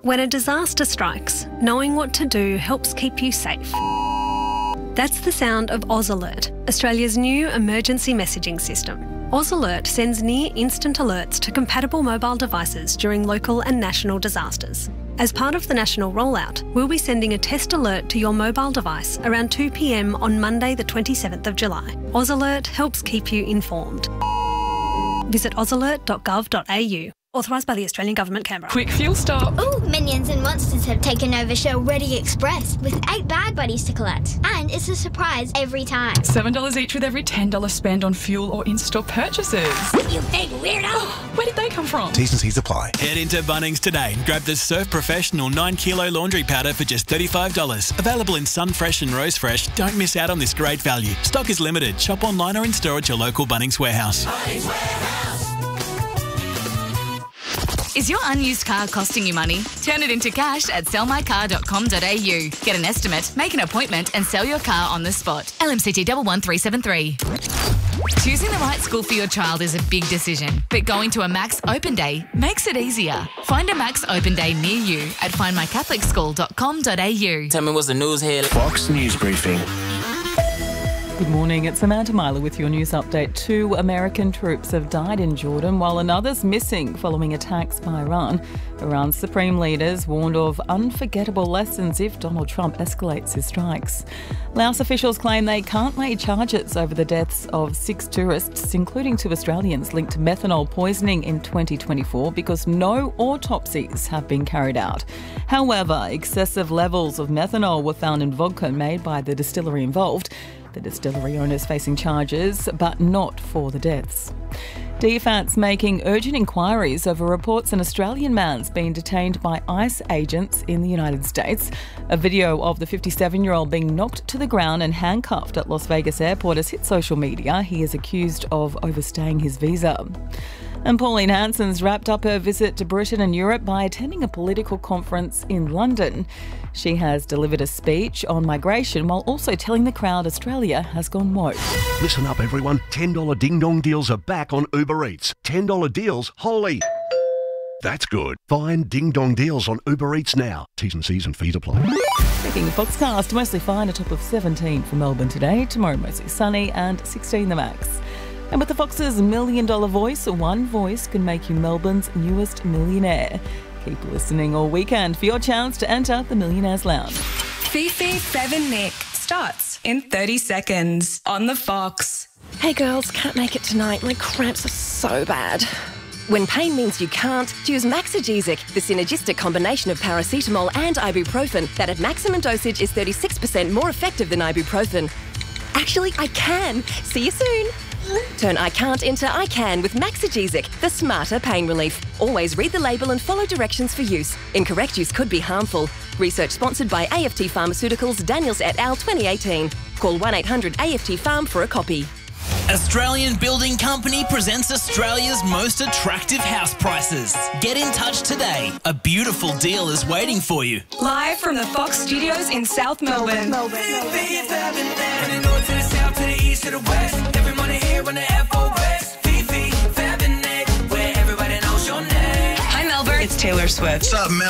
When a disaster strikes, knowing what to do helps keep you safe. That's the sound of Oz Alert, Australia's new emergency messaging system. Oz Alert sends near-instant alerts to compatible mobile devices during local and national disasters. As part of the national rollout, we'll be sending a test alert to your mobile device around 2 p.m. on Monday the 27th of July. Oz Alert helps keep you informed. Visit ozalert.gov.au. Authorised by the Australian Government, Canberra. Quick fuel stop. Ooh, Minions and Monsters have taken over Shell Ready Express with 8 bag buddies to collect. And it's a surprise every time. $7 each with every $10 spend on fuel or in-store purchases. You big weirdo! Where did they come from? T's and C's apply. Head into Bunnings today and grab the Surf Professional 9kg laundry powder for just $35. Available in Sunfresh and Rose Fresh. Don't miss out on this great value. Stock is limited. Shop online or in store at your local Bunnings warehouse. Bunnings Warehouse. Is your unused car costing you money? Turn it into cash at sellmycar.com.au. Get an estimate, make an appointment and sell your car on the spot. LMCT 11373. Choosing the right school for your child is a big decision, but going to a Max Open Day makes it easier. Find a Max Open Day near you at findmycatholicschool.com.au. Tell me what's the news here. Fox News Briefing. Good morning, it's Amanda Myler with your news update. 2 American troops have died in Jordan while another's missing following attacks by Iran. Iran's supreme leaders warned of unforgettable lessons if Donald Trump escalates his strikes. Laos officials claim they can't lay charges over the deaths of 6 tourists, including 2 Australians linked to methanol poisoning in 2024 because no autopsies have been carried out. However, excessive levels of methanol were found in vodka made by the distillery involved. The distillery owners facing charges, but not for the deaths. DFAT's making urgent inquiries over reports an Australian man's been detained by ICE agents in the United States. A video of the 57-year-old being knocked to the ground and handcuffed at Las Vegas airport has hit social media. He is accused of overstaying his visa. And Pauline Hanson's wrapped up her visit to Britain and Europe by attending a political conference in London. She has delivered a speech on migration while also telling the crowd Australia has gone woke. Listen up, everyone. $10 ding-dong deals are back on Uber Eats. $10 deals, holy. That's good. Find ding-dong deals on Uber Eats now. T's and C's and fees apply. Checking Foxcast, mostly fine, a top of 17 for Melbourne today. Tomorrow mostly sunny and 16 the max. And with the Fox's $1 Million voice, one voice can make you Melbourne's newest millionaire. Keep listening all weekend for your chance to enter the Millionaires Lounge. Fifi, Fev and Nick starts in 30 seconds on the Fox. Hey girls, can't make it tonight. My cramps are so bad. When pain means you can't, choose Maxigesic, the synergistic combination of paracetamol and ibuprofen that at maximum dosage is 36% more effective than ibuprofen. Actually, I can. See you soon. Turn I can't into I can with Maxigesic, the smarter pain relief. Always read the label and follow directions for use. Incorrect use could be harmful. Research sponsored by AFT Pharmaceuticals, Daniels et al. 2018. Call 1-800-AFT-PHARM for a copy. Australian Building Company presents Australia's most attractive house prices. Get in touch today. A beautiful deal is waiting for you. Live from the Fox Studios in South Melbourne. Hi Melbourne. It's Taylor Swift. What's up, Mel?